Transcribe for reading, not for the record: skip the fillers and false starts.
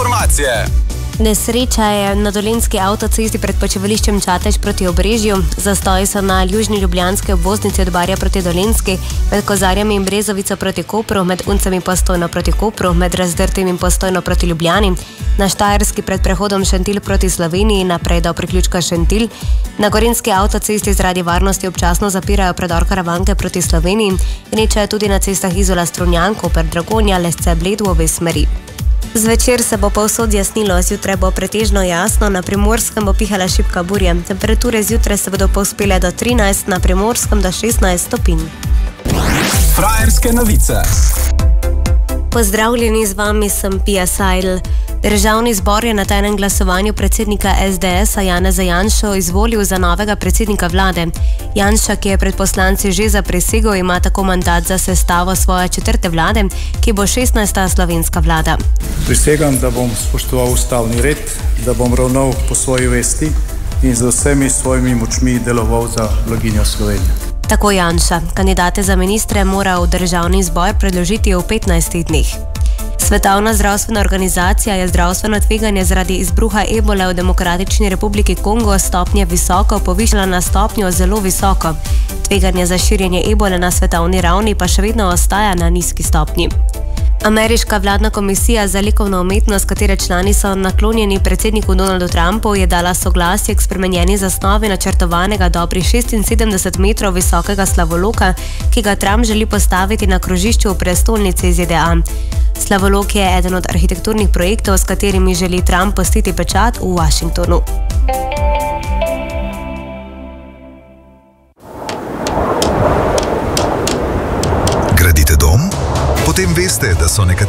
informacije. Nesreča je na dolenjski avtocesti pred počivališčem Čatež proti Obrežju. Zastoji so na južni ljubljanski obvoznici od Barja proti Dolenjski, med Kozarjami in Brezovico proti Kopru, med Uncami Postojno proti Kopru, med Razdrtim in Postojno proti Ljubljani, na Štajerski pred prehodom Šentilj proti Sloveniji, naprej do priključka Šentilj. Na gorenjski avtocesti zaradi varnosti občasno zapirajo predor Karavanke proti Sloveniji. Gneča je tudi na cestah Izola Strunjan, Koper Dragonja, Lesce Bled v obe smeri. Zvečer se bo povsod jasnilo, zjutraj bo pretežno jasno, na Primorskem bo pihala šibka burja. Temperature zjutraj se bodo povzpele do 13, na Primorskem do 16 stopinj. Frajerske novice. Pozdravljeni, z vami sem Pia Seidel. Državni zbor je na tajnem glasovanju predsednika SDS-a Janeza Janšo izvolil za novega predsednika vlade. Janša, ki je pred poslanci že zaprisegel, ima tako mandat za sestavo svoje 4. vlade, ki bo 16. slovenska vlada. Prisegam, da bom spoštoval ustavni red, da bom ravnal po svoji vesti in z vsemi svojimi močmi deloval za blaginjo Slovenije. Tako Janša. Kandidate za ministre mora v državni zbor predložiti v 15 dneh. Svetovna zdravstvena organizacija je zdravstveno tveganje zaradi izbruha ebole v Demokratični republiki Kongo stopnje visoko povišala na stopnjo zelo visoko. Tveganje za širjenje ebole na svetovni ravni pa še vedno ostaja na nizki stopnji. Ameriška vladna komisija za likovno umetnost, katere člani so naklonjeni predsedniku Donaldu Trumpu, je dala soglasje k spremenjeni zasnovi načrtovanega dobrih 76 metrov visokega slavoloka, ki ga Trump želi postaviti na krožišču v prestolnici ZDA. Slavolok je eden od arhitekturnih projektov, s katerimi želi Trump pustiti pečat v Washingtonu. Gradite dom? Potem veste, da so nekateri